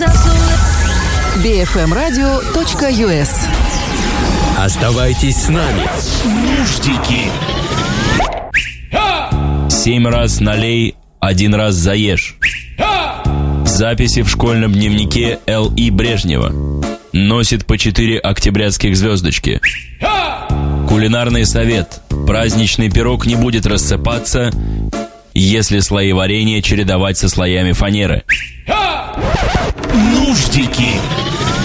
bfmradio.us. Оставайтесь с нами. Нуждики. 7 раз налей, 1 раз заешь. Записи в школьном дневнике Л.И. Брежнева. Носит по 4 октябрятских звездочки. Кулинарный совет. Праздничный пирог не будет рассыпаться, если слои варенья чередовать со слоями фанеры. Нуждики.